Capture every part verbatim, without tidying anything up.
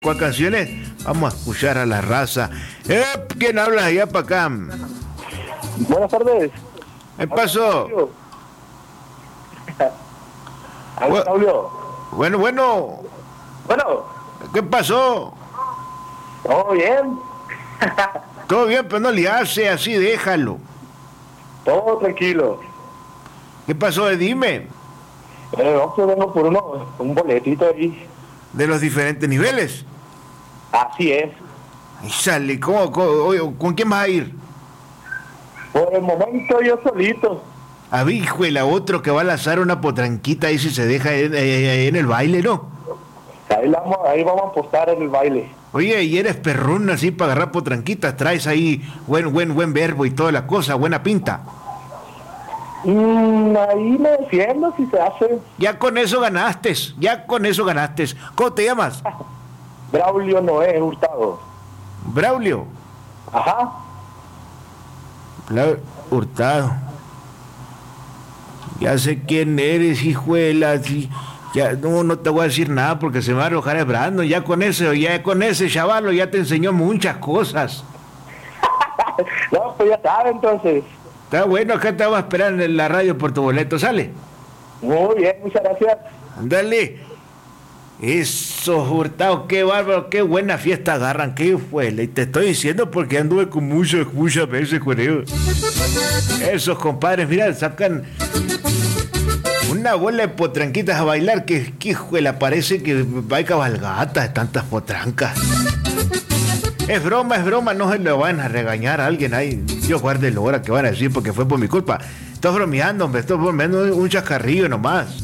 ¿Cuál canciones? Vamos a escuchar a la raza. Eh, ¿Quién habla allá para acá? Buenas tardes. ¿Qué pasó? Bu- Paulio. Bueno, bueno. Bueno, ¿Qué pasó? todo bien. Todo bien, pero no le hace así, déjalo. Todo tranquilo. ¿Qué pasó? Dime. Eh, no, yo vengo por uno, un boletito ahí. De los diferentes niveles. Así es. Y sale, ¿cómo, cómo, oye, ¿con quién vas a ir? Por el momento yo solito. A ver, hijo de la otro que va a lanzar una potranquita ahí si se deja en, en- en el baile, ¿no? Ahí vamos, ahí vamos a apostar en el baile. Oye, y eres perrón así para agarrar potranquitas, traes ahí buen, buen, buen verbo y toda la cosa, buena pinta. Mm, ahí me defiendo si se hace. Ya con eso ganaste, ya con eso ganaste. ¿Cómo te llamas? Braulio Noé Hurtado. Braulio. Ajá. Bla- Hurtado. Ya sé quién eres, hijuela. Sí. Ya, no, no te voy a decir nada porque se me va a arrojar el Brando. Ya con ese, ya con ese chavalo ya te enseñó muchas cosas. No, pues ya sabe entonces. Está bueno, acá te vamos a esperar en la radio por tu boleto, ¿sale? Muy bien, muchas gracias. Ándale. Eso, Hurtado, qué bárbaro, qué buena fiesta agarran, qué fue. Y te estoy diciendo porque anduve con muchas, muchas veces con ellos. Esos compadres, mira, sacan una bola de potranquitas a bailar que, que juela, parece que va a cabalgata de tantas potrancas. Es broma, es broma, no se lo van a regañar a alguien ahí. Dios guarde la hora que van a decir porque fue por mi culpa. Estoy bromeando, hombre, estoy bromeando un chascarrillo nomás.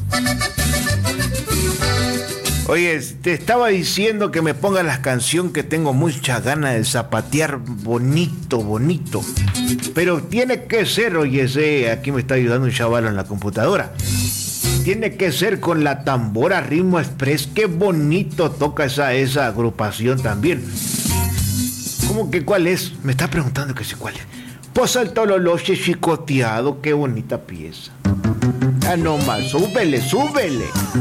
Oye, te estaba diciendo que me pongas las canciones que tengo mucha ganas de zapatear bonito, bonito. Pero tiene que ser, oye, ese, aquí me está ayudando un chaval en la computadora. Tiene que ser con la tambora Ritmo Express. Qué bonito toca esa, esa agrupación también. ¿Cómo que cuál es? Me está preguntando que sé cuál es. Posa el tololoche chicoteado, qué bonita pieza. Ah, no más, súbele, súbele.